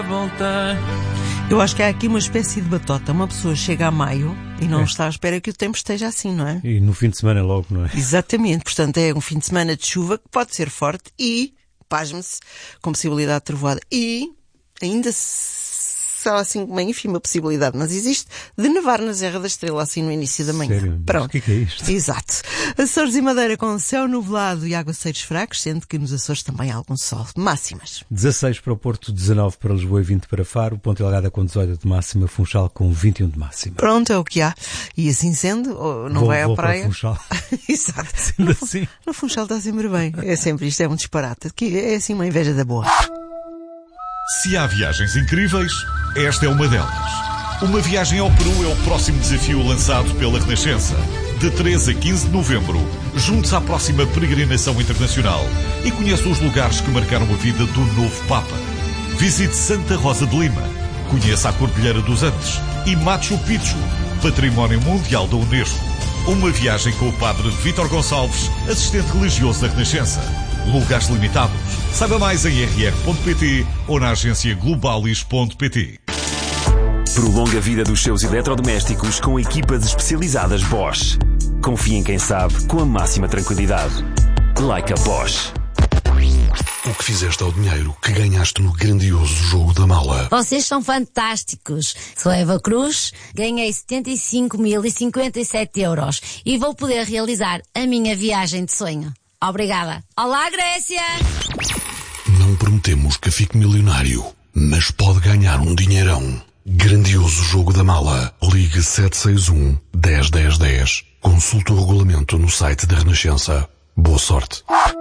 Eu acho que há aqui uma espécie de batota. Uma pessoa chega a maio e não está à espera que o tempo esteja assim, não é? E no fim de semana logo, não é? Exatamente. Portanto, é um fim de semana de chuva que pode ser forte e, pasme-se, com possibilidade de trovoada. E ainda só assim uma ínfima possibilidade, mas existe, de nevar na Serra da Estrela assim no início da manhã. Sério? Pronto. O que é isto? Exato. Açores e Madeira com céu nublado e aguaceiros fracos, sendo que nos Açores também há algum sol. Máximas. 16 para o Porto, 19 para Lisboa e 20 para Faro, Ponta Delgada com 18 de máxima, Funchal com 21 de máxima. Pronto, é o que há. E assim sendo, não vai à praia. Vou para o Funchal. Exato. Sendo assim. No Funchal está sempre bem. É sempre isto, é um disparate. Que é assim uma inveja da boa. Se há viagens incríveis, esta é uma delas. Uma viagem ao Peru é o próximo desafio lançado pela Renascença. De 13 a 15 de novembro, junte-se à próxima peregrinação internacional e conheça os lugares que marcaram a vida do novo Papa. Visite Santa Rosa de Lima, conheça a Cordilheira dos Andes e Machu Picchu, Património Mundial da Unesco. Uma viagem com o Padre Vítor Gonçalves, assistente religioso da Renascença. Lugares limitados. Saiba mais em rr.pt ou na agência globalis.pt. Prolonga a vida dos seus eletrodomésticos com equipas especializadas Bosch. Confie em quem sabe com a máxima tranquilidade. Like a Bosch. O que fizeste ao dinheiro que ganhaste no grandioso jogo da mala? Vocês são fantásticos. Sou Eva Cruz, ganhei 75.057 euros e vou poder realizar a minha viagem de sonho. Obrigada. Olá, Grécia! Não prometemos que fique milionário, mas pode ganhar um dinheirão. Grandioso jogo da mala. Ligue 761 10 10 10. Consulte o regulamento no site da Renascença. Boa sorte.